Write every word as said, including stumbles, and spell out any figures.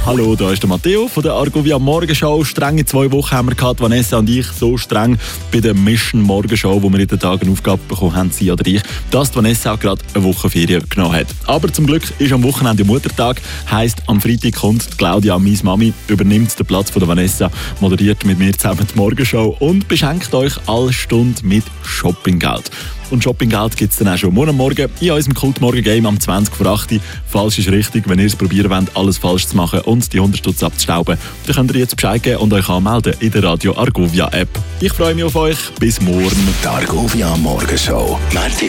Hallo, da ist der Matteo von der Argovia Morgenshow. Strenge zwei Wochen haben wir gehabt, Vanessa und ich, so streng bei der Mission Morgenshow, wo wir jeden Tag eine Aufgabe bekommen haben, sie oder ich, dass die Vanessa auch gerade eine Woche Ferien genommen hat. Aber zum Glück ist am Wochenende Muttertag, heisst am Freitag kommt Claudia, meine Mami, übernimmt den Platz von der Vanessa, moderiert mit mir zusammen die Morgenshow und beschenkt euch alle Stunde mit Shoppinggeld. Und Shoppinggeld gibt es dann auch schon morgen Morgen in unserem Kult-Morgen-Game am zwanzig vor acht. Falsch ist richtig, wenn ihr es probieren wollt, alles falsch zu machen und die hundert Stutz abzustauben, dann könnt ihr jetzt Bescheid geben und euch anmelden in der Radio Argovia App. Ich freue mich auf euch. Bis morgen. Die Argovia Morgenshow.